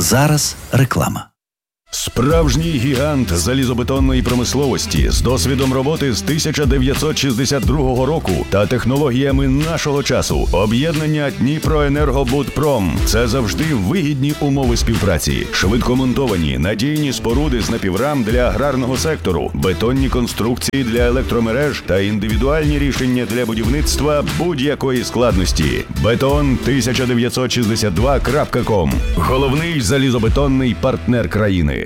Зараз реклама. Справжній гігант залізобетонної промисловості з досвідом роботи з 1962 року та технологіями нашого часу. Об'єднання Дніпроенергобудпром – це завжди вигідні умови співпраці. Швидкомонтовані, надійні споруди з напіврам для аграрного сектору, бетонні конструкції для електромереж та індивідуальні рішення для будівництва будь-якої складності. Beton1962.com – головний залізобетонний партнер країни.